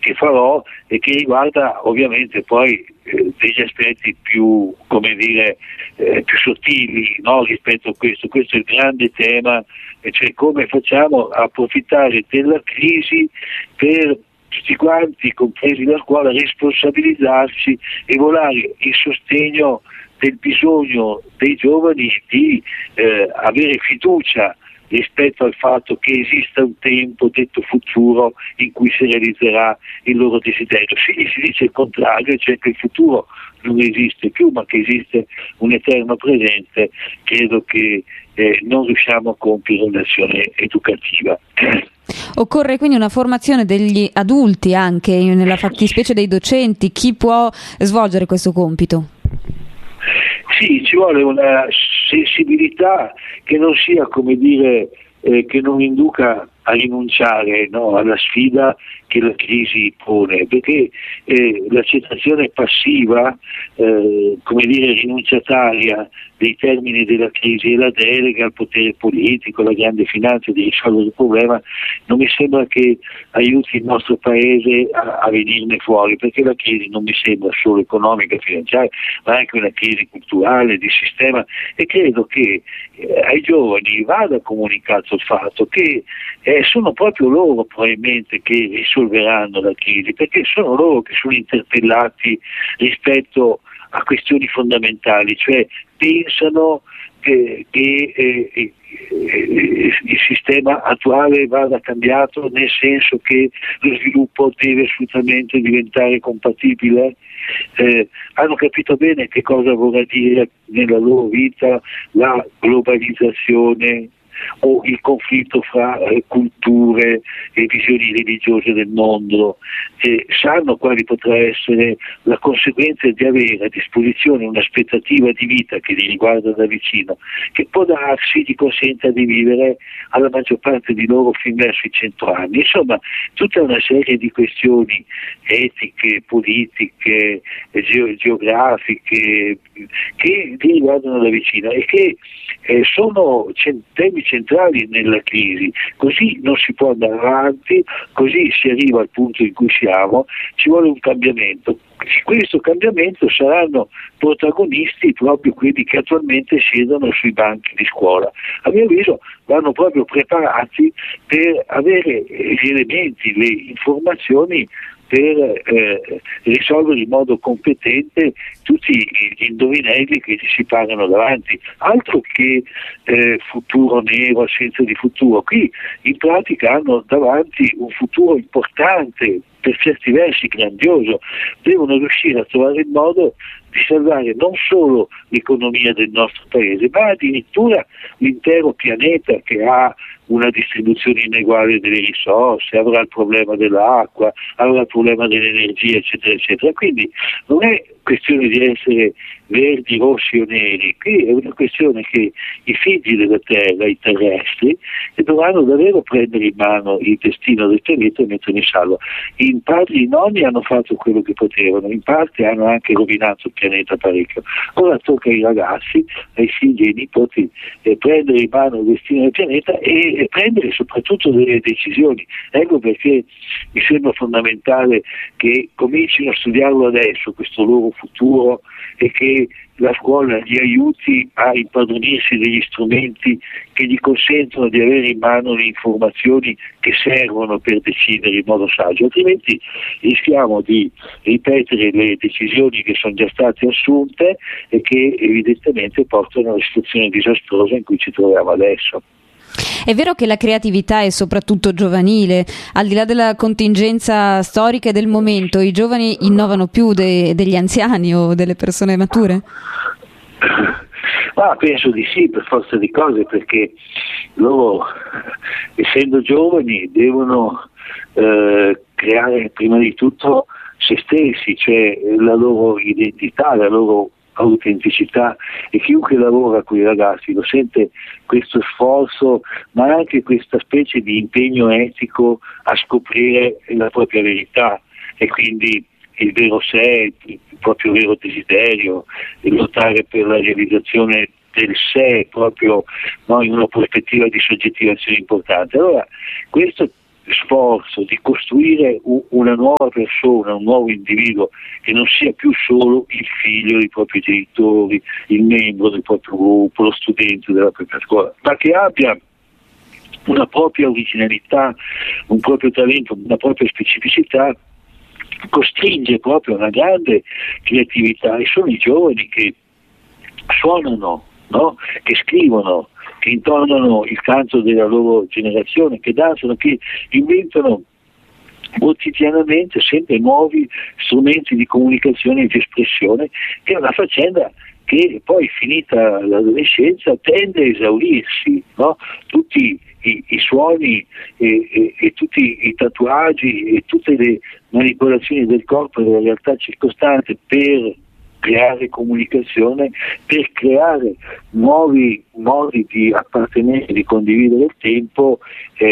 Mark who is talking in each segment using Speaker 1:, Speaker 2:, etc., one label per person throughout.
Speaker 1: che farò e che riguarda ovviamente poi degli aspetti più, come dire, più sottili, no, rispetto a questo. Questo è il grande tema, cioè come facciamo a approfittare della crisi per tutti quanti, compresi la scuola, responsabilizzarsi e volare in sostegno del bisogno dei giovani di avere fiducia rispetto al fatto che esista un tempo, detto futuro, in cui si realizzerà il loro desiderio. Se gli si dice il contrario, cioè che il futuro non esiste più, ma che esiste un eterno presente, credo che non riusciamo a compiere un'azione educativa.
Speaker 2: Occorre quindi una formazione degli adulti, anche nella fattispecie dei docenti. Chi può svolgere questo compito?
Speaker 1: Sì, ci vuole una sensibilità che non sia, come dire, che non induca a rinunciare, no, alla sfida che la crisi pone, perché l'accettazione passiva, come dire, rinunciataria dei termini della crisi e la delega al potere politico, alla grande finanza di risolvere il problema, non mi sembra che aiuti il nostro Paese a venirne fuori, perché la crisi non mi sembra solo economica e finanziaria, ma anche una crisi culturale, di sistema, e credo che ai giovani vada comunicato il fatto che sono proprio loro probabilmente che risolveranno la crisi, perché sono loro che sono interpellati rispetto a questioni fondamentali, cioè pensano che il sistema attuale vada cambiato, nel senso che lo sviluppo deve assolutamente diventare compatibile. Hanno capito bene che cosa vorrà dire nella loro vita la globalizzazione o il conflitto fra culture e visioni religiose del mondo, sanno quali potrà essere la conseguenza di avere a disposizione un'aspettativa di vita che li riguarda da vicino, che può darsi gli consenta di vivere alla maggior parte di loro fin verso i 100 anni. Insomma, tutta una serie di questioni etiche, politiche, geografiche che li riguardano da vicino e che sono temi centrali nella crisi. Così non si può andare avanti, così si arriva al punto in cui siamo, ci vuole un cambiamento. Di questo cambiamento saranno protagonisti proprio quelli che attualmente siedono sui banchi di scuola. A mio avviso vanno proprio preparati per avere gli elementi, le informazioni per risolvere in modo competente tutti gli indovinelli che ci si pagano davanti. Altro che futuro nero, assenza di futuro. Qui in pratica hanno davanti un futuro importante, per certi versi grandioso. Devono riuscire a trovare il modo di salvare non solo l'economia del nostro paese, ma addirittura l'intero pianeta, che ha una distribuzione ineguale delle risorse, avrà il problema dell'acqua, avrà il problema dell'energia, eccetera, eccetera. Quindi non è questione di essere verdi, rossi o neri, qui è una questione che i figli della terra, i terrestri, dovranno davvero prendere in mano il destino del pianeta e metterlo in salvo. In parte i nonni hanno fatto quello che potevano, in parte hanno anche rovinato il pianeta parecchio. Ora tocca ai ragazzi, ai figli e ai nipoti prendere in mano il destino del pianeta e prendere soprattutto delle decisioni. Ecco perché mi sembra fondamentale che comincino a studiarlo adesso, questo loro futuro, e che la scuola gli aiuti a impadronirsi degli strumenti che gli consentono di avere in mano le informazioni che servono per decidere in modo saggio, altrimenti rischiamo di ripetere le decisioni che sono già state assunte e che evidentemente portano alla situazione disastrosa in cui ci troviamo adesso.
Speaker 2: È vero che la creatività è soprattutto giovanile, al di là della contingenza storica e del momento, i giovani innovano più degli anziani o delle persone mature?
Speaker 1: Ma penso di sì, per forza di cose, perché loro, essendo giovani, devono creare prima di tutto se stessi, cioè la loro identità, la loro autenticità, e chiunque lavora con i ragazzi lo sente questo sforzo, ma anche questa specie di impegno etico a scoprire la propria verità e quindi il vero sé, il proprio vero desiderio, e lottare per la realizzazione del sé proprio, no, in una prospettiva di soggettivazione importante. Allora questo sforzo di costruire una nuova persona, un nuovo individuo che non sia più solo il figlio dei propri genitori, il membro del proprio gruppo, lo studente della propria scuola, ma che abbia una propria originalità, un proprio talento, una propria specificità, costringe proprio a una grande creatività, e sono i giovani che suonano, no? Che scrivono, che intonano il canto della loro generazione, che danzano, che inventano quotidianamente sempre nuovi strumenti di comunicazione e di espressione, che è una faccenda che poi, finita l'adolescenza, tende a esaurirsi, no? Tutti i suoni e tutti i tatuaggi e tutte le manipolazioni del corpo e della realtà circostante per creare comunicazione, per creare nuovi modi di appartenere, di condividere il tempo,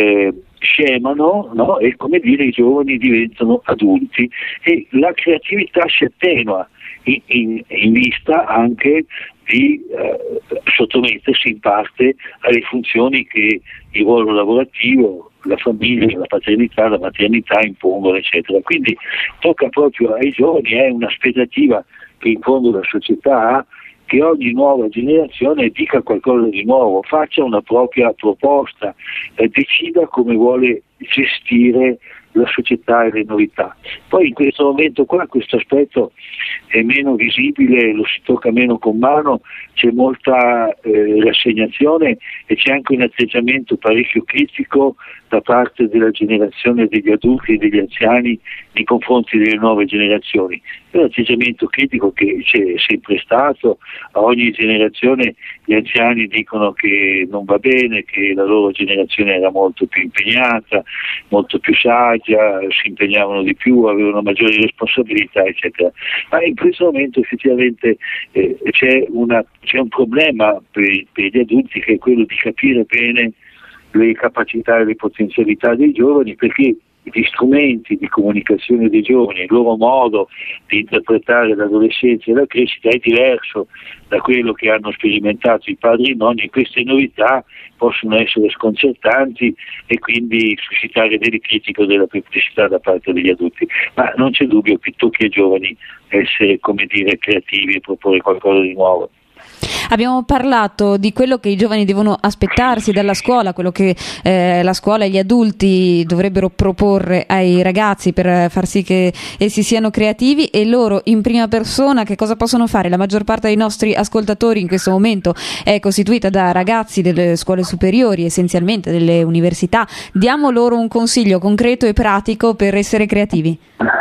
Speaker 1: scemano, no? E come dire, i giovani diventano adulti e la creatività si attenua in vista anche di sottomettersi in parte alle funzioni che il ruolo lavorativo, la famiglia, la paternità, la maternità impongono, eccetera. Quindi tocca proprio ai giovani, è un'aspettativa che in fondo la società ha, che ogni nuova generazione dica qualcosa di nuovo, faccia una propria proposta, decida come vuole gestire la società e le novità. Poi in questo momento qua questo aspetto è meno visibile, lo si tocca meno con mano, c'è molta rassegnazione e c'è anche un atteggiamento parecchio critico da parte della generazione degli adulti e degli anziani nei confronti delle nuove generazioni. È un atteggiamento critico che c'è sempre stato, a ogni generazione gli anziani dicono che non va bene, che la loro generazione era molto più impegnata, molto più saggia, si impegnavano di più, avevano maggiori responsabilità, eccetera. Ma in questo momento effettivamente c'è un problema per gli adulti, che è quello di capire bene le capacità e le potenzialità dei giovani, perché gli strumenti di comunicazione dei giovani, il loro modo di interpretare l'adolescenza e la crescita è diverso da quello che hanno sperimentato i padri e i nonni, e queste novità possono essere sconcertanti e quindi suscitare delle critiche o della perplessità da parte degli adulti. Ma non c'è dubbio che tocchi ai giovani essere, come dire, creativi e proporre qualcosa di nuovo.
Speaker 2: Abbiamo parlato di quello che i giovani devono aspettarsi dalla scuola, quello che la scuola e gli adulti dovrebbero proporre ai ragazzi per far sì che essi siano creativi, e loro in prima persona che cosa possono fare? La maggior parte dei nostri ascoltatori in questo momento è costituita da ragazzi delle scuole superiori, essenzialmente delle università. Diamo loro un consiglio concreto e pratico per essere creativi.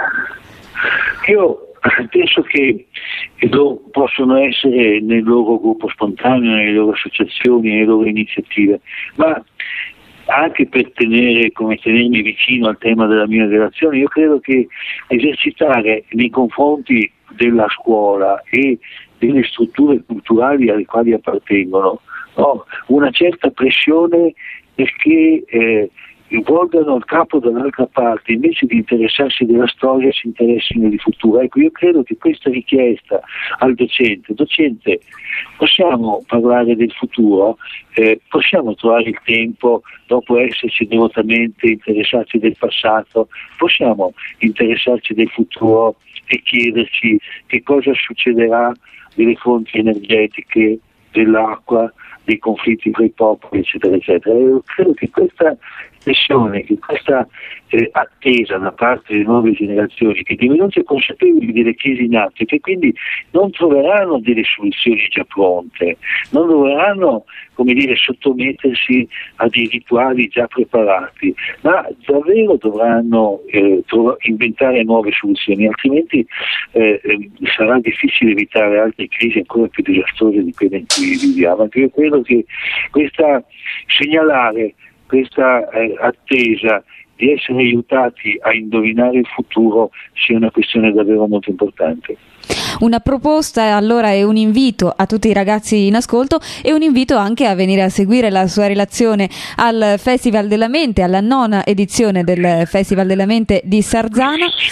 Speaker 1: Io penso che possono essere nel loro gruppo spontaneo, nelle loro associazioni, nelle loro iniziative, ma anche per tenermi vicino al tema della mia relazione, io credo che esercitare nei confronti della scuola e delle strutture culturali alle quali appartengono, no, una certa pressione perché volgano il capo dall'altra parte, invece di interessarsi della storia si interessino di futuro. Ecco, io credo che questa richiesta al docente, possiamo parlare del futuro, possiamo trovare il tempo, dopo esserci devotamente interessati del passato, possiamo interessarci del futuro e chiederci che cosa succederà delle fonti energetiche, dell'acqua, dei conflitti tra i popoli, eccetera, eccetera. Io credo che questa pressione, che questa attesa da parte delle nuove generazioni, che divenuti consapevoli delle crisi in atto e che quindi non troveranno delle soluzioni già pronte, non dovranno, come dire, sottomettersi a dei rituali già preparati, ma davvero dovranno inventare nuove soluzioni, altrimenti sarà difficile evitare altre crisi ancora più disastrose di quelle in cui viviamo. Anche io credo che segnalare questa attesa di essere aiutati a indovinare il futuro sia una questione davvero molto importante.
Speaker 2: Una proposta allora è un invito a tutti i ragazzi in ascolto e un invito anche a venire a seguire la sua relazione al Festival della Mente, alla 9ª edizione del Festival della Mente di Sarzana.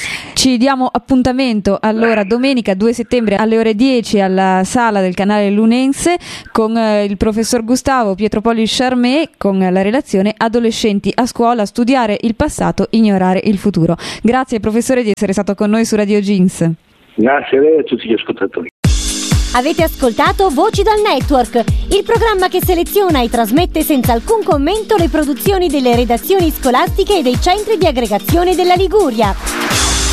Speaker 2: Ci diamo appuntamento allora domenica 2 settembre alle ore 10 alla sala del canale Lunense con il professor Gustavo Pietropoli Charmé con la relazione Adolescenti a scuola, studiare il passato, ignorare il futuro. Grazie professore di essere stato con noi su Radio Jeans.
Speaker 1: Grazie a lei e a tutti gli ascoltatori.
Speaker 3: Avete ascoltato Voci dal Network, il programma che seleziona e trasmette senza alcun commento le produzioni delle redazioni scolastiche e dei centri di aggregazione della Liguria.